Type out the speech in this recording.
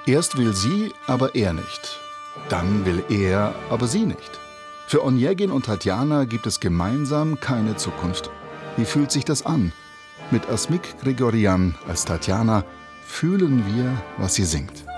Erst will sie, aber er nicht. Dann will er, aber sie nicht. Für Onegin und Tatjana gibt es gemeinsam keine Zukunft. Wie fühlt sich das an? Mit Asmik Grigoryan als Tatjana fühlen wir, was sie singt.